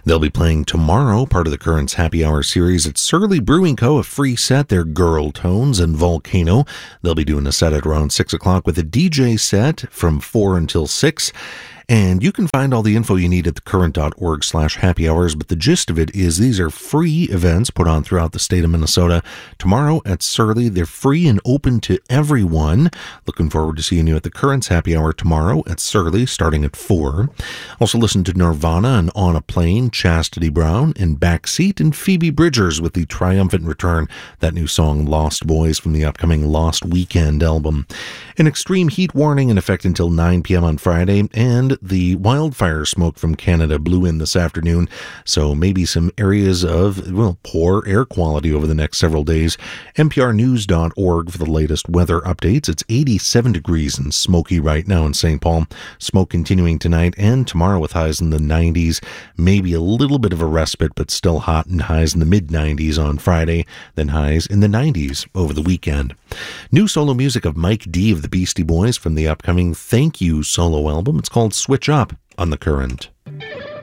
They'll be playing tomorrow, part of the Currents Happy Hour series at Surly Brewing Co., a free set. Their Girl Tones and Volcano. They'll be doing a set at around 6 o'clock with a DJ set from 4 until 6. And you can find all the info you need at thecurrent.org/happy hours, but the gist of it is these are free events put on throughout the state of Minnesota. Tomorrow at Surly, they're free and open to everyone. Looking forward to seeing you at the Currents Happy Hour tomorrow at Surly, starting at 4. Also listen to Nirvana and On a Plane, Chastity Brown, and Backseat, and Phoebe Bridgers with the triumphant return, that new song Lost Boys from the upcoming Lost Weekend album. An extreme heat warning in effect until 9 p.m. on Friday, and the wildfire smoke from Canada blew in this afternoon, so maybe some areas of, poor air quality over the next several days. NPRnews.org for the latest weather updates. It's 87 degrees and smoky right now in St. Paul. Smoke continuing tonight and tomorrow with highs in the 90s. Maybe a little bit of a respite, but still hot, and highs in the mid-90s on Friday, then highs in the 90s over the weekend. New solo music of Mike D of the Beastie Boys from the upcoming Thank You solo album. It's called Switch Up on The Current.